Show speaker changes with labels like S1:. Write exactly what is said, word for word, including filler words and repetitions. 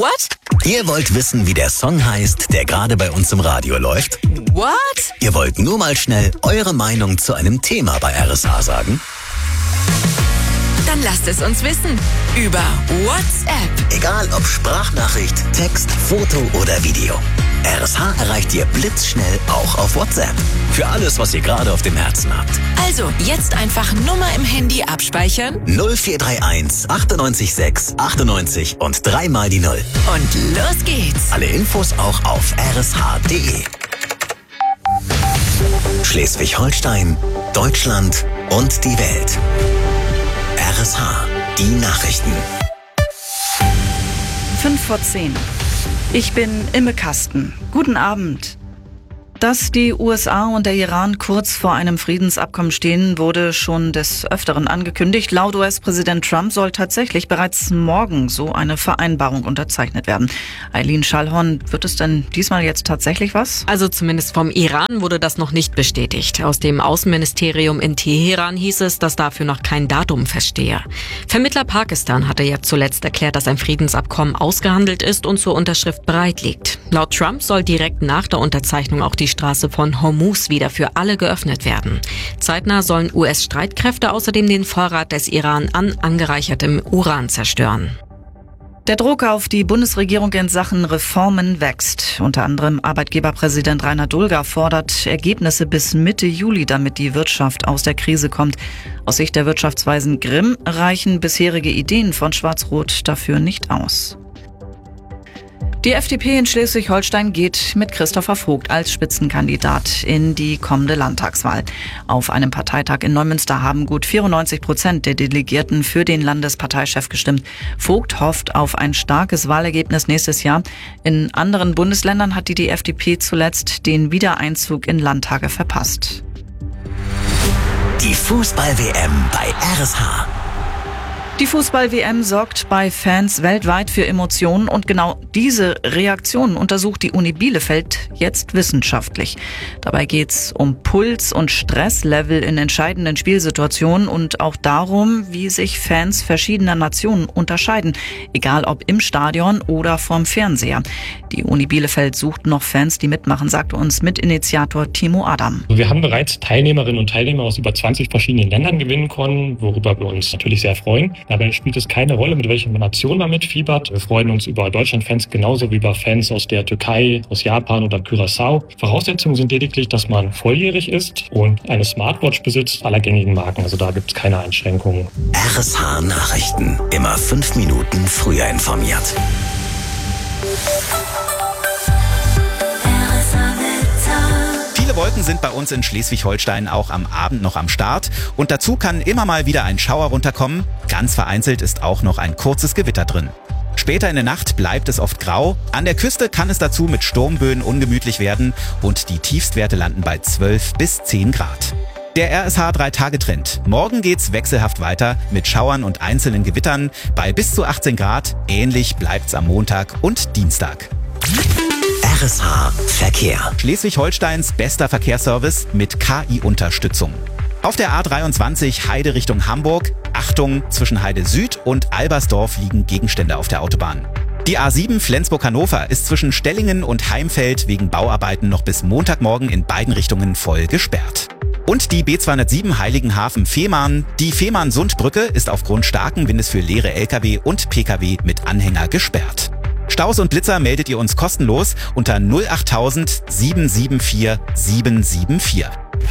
S1: What?
S2: Ihr wollt wissen, wie der Song heißt, der gerade bei uns im Radio läuft?
S1: What?
S2: Ihr wollt nur mal schnell eure Meinung zu einem Thema bei R S H sagen?
S1: Dann lasst es uns wissen. Über WhatsApp.
S2: Egal ob Sprachnachricht, Text, Foto oder Video. R S H erreicht ihr blitzschnell auch auf WhatsApp. Für alles, was ihr gerade auf dem Herzen habt.
S1: Also, jetzt einfach Nummer im Handy abspeichern.
S2: null vier drei eins achtundneunzig sechs achtundneunzig und dreimal die Null.
S1: Und los geht's.
S2: Alle Infos auch auf r s h punkt d e. Schleswig-Holstein, Deutschland und die Welt. R S H, die Nachrichten.
S3: fünf vor zehn. Ich bin Imme Kasten. Guten Abend. Dass die U S A und der Iran kurz vor einem Friedensabkommen stehen, wurde schon des Öfteren angekündigt. Laut U S-Präsident Trump soll tatsächlich bereits morgen so eine Vereinbarung unterzeichnet werden. Eileen Schallhorn, wird es denn diesmal jetzt tatsächlich was?
S4: Also zumindest vom Iran wurde das noch nicht bestätigt. Aus dem Außenministerium in Teheran hieß es, dass dafür noch kein Datum feststehe. Vermittler Pakistan hatte ja zuletzt erklärt, dass ein Friedensabkommen ausgehandelt ist und zur Unterschrift bereit liegt. Laut Trump soll direkt nach der Unterzeichnung auch die Straße von Hormuz wieder für alle geöffnet werden. Zeitnah sollen U S-Streitkräfte außerdem den Vorrat des Iran an angereichertem Uran zerstören.
S3: Der Druck auf die Bundesregierung in Sachen Reformen wächst. Unter anderem Arbeitgeberpräsident Rainer Dulger fordert Ergebnisse bis Mitte Juli, damit die Wirtschaft aus der Krise kommt. Aus Sicht der Wirtschaftsweisen Grimm reichen bisherige Ideen von Schwarz-Rot dafür nicht aus. Die F D P in Schleswig-Holstein geht mit Christopher Vogt als Spitzenkandidat in die kommende Landtagswahl. Auf einem Parteitag in Neumünster haben gut vierundneunzig Prozent der Delegierten für den Landesparteichef gestimmt. Vogt hofft auf ein starkes Wahlergebnis nächstes Jahr. In anderen Bundesländern hat die, die F D P zuletzt den Wiedereinzug in Landtage verpasst.
S2: Die Fußball-W M bei R S H.
S3: Die Fußball-W M sorgt bei Fans weltweit für Emotionen und genau diese Reaktionen untersucht die Uni Bielefeld jetzt wissenschaftlich. Dabei geht's um Puls- und Stresslevel in entscheidenden Spielsituationen und auch darum, wie sich Fans verschiedener Nationen unterscheiden, egal ob im Stadion oder vorm Fernseher. Die Uni Bielefeld sucht noch Fans, die mitmachen, sagte uns Mitinitiator Timo Adam.
S5: Wir haben bereits Teilnehmerinnen und Teilnehmer aus über zwanzig verschiedenen Ländern gewinnen können, worüber wir uns natürlich sehr freuen. Dabei spielt es keine Rolle, mit welcher Nation man mitfiebert. Wir freuen uns über Deutschland-Fans genauso wie über Fans aus der Türkei, aus Japan oder Curaçao. Voraussetzungen sind lediglich, dass man volljährig ist und eine Smartwatch besitzt, aller gängigen Marken. Also da gibt es keine Einschränkungen.
S2: R S H Nachrichten. Immer fünf Minuten früher informiert.
S6: Viele Wolken sind bei uns in Schleswig-Holstein auch am Abend noch am Start und dazu kann immer mal wieder ein Schauer runterkommen. Ganz vereinzelt ist auch noch ein kurzes Gewitter drin. Später in der Nacht bleibt es oft grau. An der Küste kann es dazu mit Sturmböen ungemütlich werden und die Tiefstwerte landen bei zwölf bis zehn Grad. Der R S H drei Tage Trend. Morgen geht's wechselhaft weiter mit Schauern und einzelnen Gewittern bei bis zu achtzehn Grad. Ähnlich bleibt's am Montag und Dienstag.
S2: R S H Verkehr.
S6: Schleswig-Holsteins bester Verkehrsservice mit K I-Unterstützung. Auf der A dreiundzwanzig Heide Richtung Hamburg. Achtung, zwischen Heide Süd und Albersdorf liegen Gegenstände auf der Autobahn. Die A sieben Flensburg-Hannover ist zwischen Stellingen und Heimfeld wegen Bauarbeiten noch bis Montagmorgen in beiden Richtungen voll gesperrt. Und die B zweihundertsieben Heiligenhafen-Fehmarn. Die Fehmarn-Sund-Brücke ist aufgrund starken Windes für leere L K W und P K W mit Anhänger gesperrt. Staus und Blitzer meldet ihr uns kostenlos unter null acht tausend sieben sieben vier sieben sieben vier.